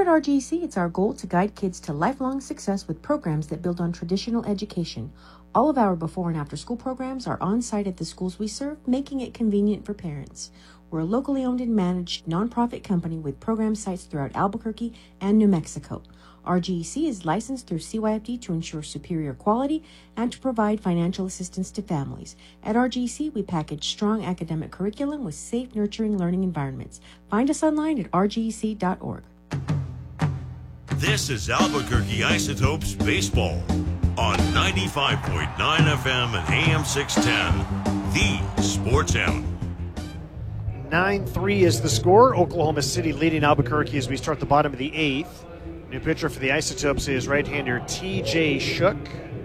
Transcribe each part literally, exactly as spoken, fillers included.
at R G C, it's our goal to guide kids to lifelong success with programs that build on traditional education. All of our before and after school programs are on site at the schools we serve, making it convenient for parents. We're a locally owned and managed nonprofit company with program sites throughout Albuquerque and New Mexico. R G E C is licensed through C Y F D to ensure superior quality and to provide financial assistance to families. At R G E C, we package strong academic curriculum with safe, nurturing learning environments. Find us online at r g e c dot org. This is Albuquerque Isotopes Baseball on ninety-five point nine F M and A M six ten, the Sports Animal. nine three is the score. Oklahoma City leading Albuquerque as we start the bottom of the eighth. New pitcher for the Isotopes is right-hander T J Shook.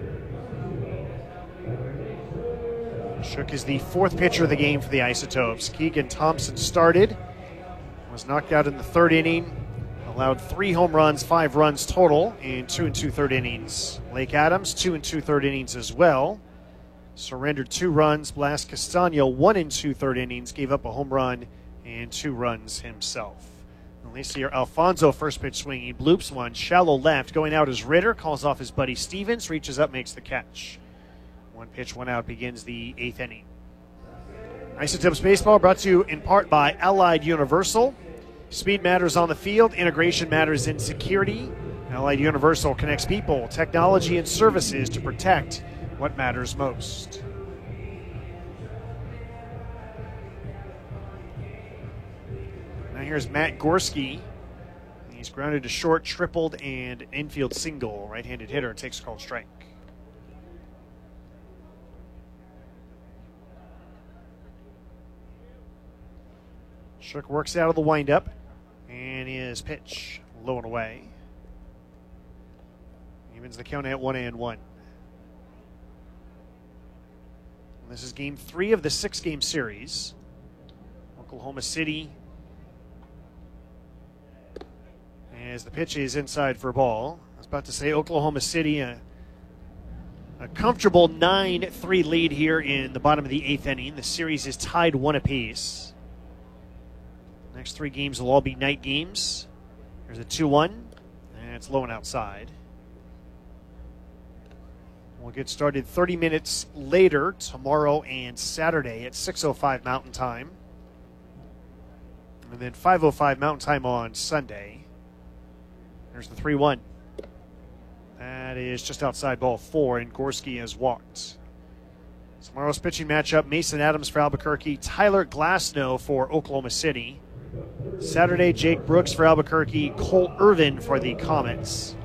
Shook is the fourth pitcher of the game for the Isotopes. Keegan Thompson started, was knocked out in the third inning, allowed three home runs, five runs total in two and two third innings. Lake Adams, two and two third innings as well. Surrendered two runs. Blas Castano, one and two third innings, gave up a home run and two runs himself. Alicia Alfonso, first pitch swing. He bloops one, shallow left. Going out is Ritter, calls off his buddy Stevens, reaches up, makes the catch. One pitch, one out, begins the eighth inning. Isotopes Baseball brought to you in part by Allied Universal. Speed matters on the field, integration matters in security. Allied Universal connects people, technology, and services to protect what matters most. Now here's Matt Gorski. He's grounded to short, tripled, and infield single. Right-handed hitter takes a called strike. Shook works out of the windup, and his pitch low and away. Evens the count at one and one. And this is game three of the six-game series. Oklahoma City, as the pitch is inside for a ball. I was about to say Oklahoma City, a, a comfortable nine three lead here in the bottom of the eighth inning. The series is tied one apiece. Next three games will all be night games. There's a two one, and it's low and outside. We'll get started thirty minutes later tomorrow and Saturday at six oh five Mountain Time. And then five oh five Mountain Time on Sunday. There's the three one. That is just outside ball four, and Gorski has walked. Tomorrow's pitching matchup, Mason Adams for Albuquerque, Tyler Glasnow for Oklahoma City. Saturday, Jake Brooks for Albuquerque, Cole Irvin for the Comets.